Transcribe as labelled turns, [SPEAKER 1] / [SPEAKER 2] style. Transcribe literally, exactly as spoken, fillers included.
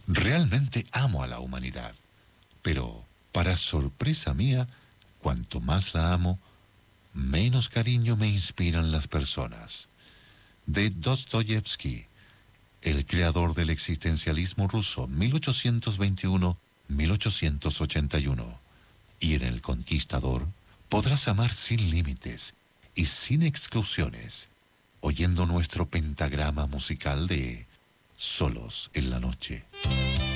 [SPEAKER 1] Realmente amo a la humanidad, pero, para sorpresa mía, cuanto más la amo, menos cariño me inspiran las personas. De Dostoyevsky, el creador del existencialismo ruso mil ochocientos veintiuno a mil ochocientos ochenta y uno. Y en El Conquistador podrás amar sin límites y sin exclusiones, oyendo nuestro pentagrama musical de Solos en la Noche.